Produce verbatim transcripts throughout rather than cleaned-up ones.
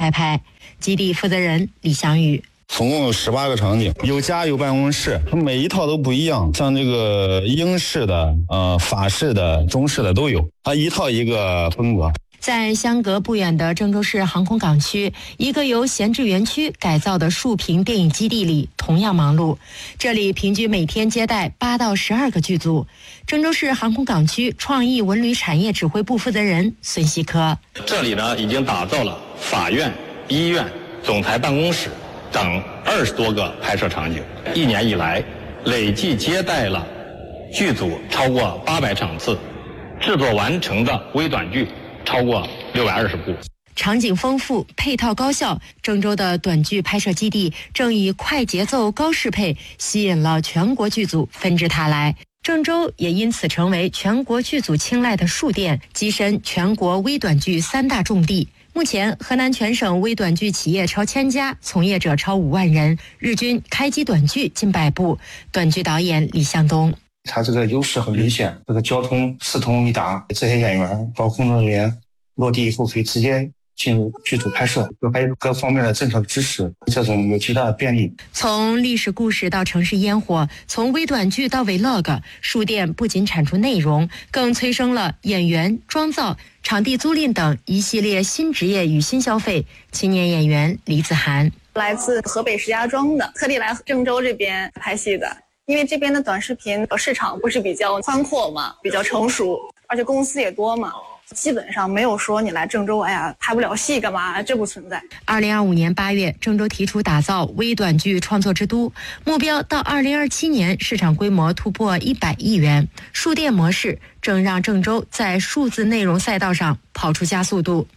拍拍。基地负责人李翔宇。 总共有十八个场景，有家有办公室，每一套都不一样。像这个英式的、呃法式的、中式的都有，它一套一个风格。 在相隔不远的郑州市航空港区，一个由闲置园区改造的竖屏电影基地里同样忙碌。这里平均每天接待八到十二个剧组。郑州市航空港区创意文旅产业指挥部负责人孙希科： 这里呢已经打造了法院、医院、总裁办公室等二十多个拍摄场景，一年以来累计接待了剧组超过八百场次，制作完成的微短剧超过六百二十部。 场景丰富，配套高效，郑州的短剧拍摄基地正以快节奏、高适配吸引了全国剧组纷至沓来。郑州也因此成为全国剧组青睐的戍点，跻身全国微短剧三大重地。目前，河南全省微短剧企业超千家，从业者超五万人，日均开机短剧近百部。短剧导演李向东： 它这个优势很明显，这个交通四通一达，这些演员包括工作人员落地以后可以直接进入剧组拍摄，还有各方面的政策支持，这种有极大的便利。 从历史故事到城市烟火，从微短剧到 vlog， 书店不仅产出内容，更催生了演员、妆造、场地租赁等一系列新职业与新消费。青年演员李子涵： 来自河北石家庄的，特地来郑州这边拍戏的。因为这边的短视频市场不是比较宽阔嘛，比较成熟，而且公司也多嘛，基本上没有说你来郑州，哎呀拍不了戏干嘛，这不存在。 二零二五年八月，郑州提出打造微短剧创作之都，目标到二零二七年市场规模突破一百亿元。数店模式正让郑州在数字内容赛道上跑出加速度。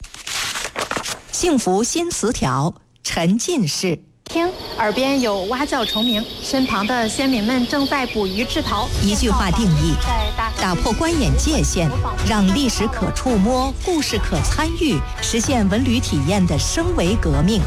幸福新词条，沉浸式。 听，耳边有蛙叫虫鸣，身旁的先民们正在捕鱼制陶。 一句话定义：打破观演界限，让历史可触摸，故事可参与，实现文旅体验的升维革命。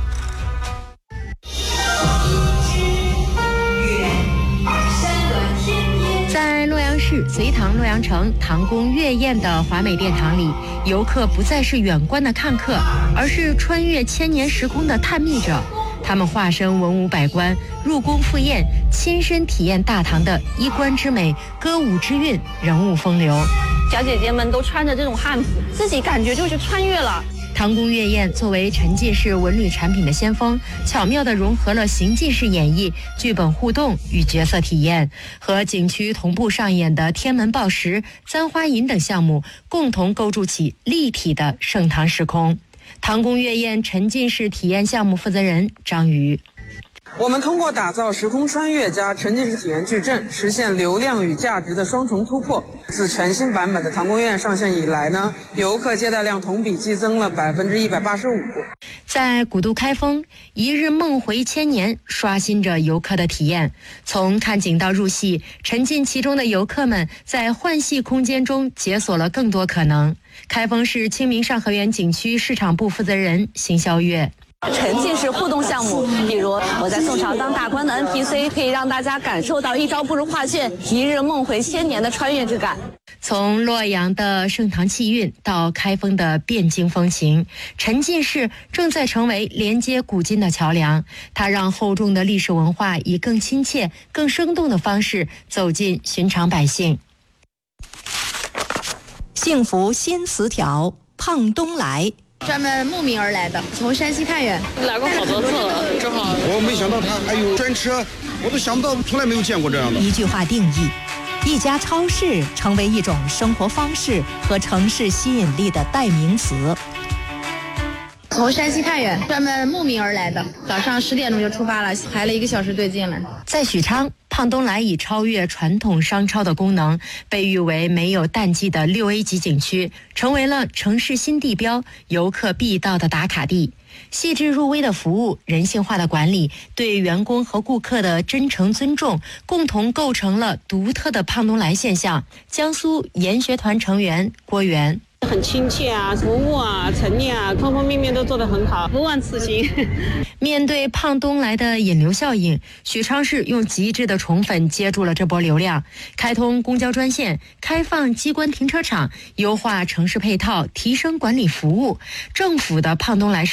在洛阳市隋唐洛阳城唐宫月宴的华美殿堂里，游客不再是远观的看客，而是穿越千年时空的探秘者。他们化身文武百官，入宫赴宴，亲身体验大唐的衣冠之美、歌舞之韵、人物风流。 小姐姐们都穿着这种汉服，自己感觉就是穿越了。 唐宫月宴作为沉浸式文旅产品的先锋，巧妙地融合了行进式演绎、剧本互动与角色体验，和景区同步上演的天门报时、簪花吟等项目，共同构筑起立体的盛唐时空。唐宫月宴沉浸式体验项目负责人张瑜： 我们通过打造时空穿越加沉浸式体验矩阵，实现流量与价值的双重突破。自全新版本的唐宫月宴上线以来呢，游客接待量同比激增了百分之一百八十五。 在古都开封，一日梦回千年，刷新着游客的体验。从看景到入戏，沉浸其中的游客们在幻戏空间中解锁了更多可能。开封市清明上河园景区市场部负责人邢霄月： 沉浸式互动项目，比如我在宋朝当大官的 N P C， 可以让大家感受到一朝不如画卷，一日梦回千年的穿越之感。 从洛阳的盛唐气韵到开封的汴京风情，沉浸式正在成为连接古今的桥梁。它让厚重的历史文化以更亲切、更生动的方式走进寻常百姓。 幸福新词条，胖东来。 专门慕名而来的，从山西太原来过好多次了，正好。 我没想到他还有专车，我都想不到，从来没有见过这样的。 一句话定义：一家超市成为一种生活方式和城市吸引力的代名词。 从山西太原专门慕名而来的，早上十点钟就出发了，排了一个小时队进来。 在许昌，胖东来以超越传统商超的功能，被誉为没有淡季的六 A 级景区，成为了城市新地标、游客必到的打卡地。细致入微的服务、人性化的管理、对员工和顾客的真诚尊重，共同构成了独特的胖东来现象。江苏研学团成员郭源： 很亲切啊，服务啊，陈列啊，方方面面都做得很好，不忘此行。 面对胖东来的引流效应，许昌市用极致的宠粉接住了这波流量，开通公交专线，开放机关停车场，优化城市配套，提升管理服务。政府的胖东来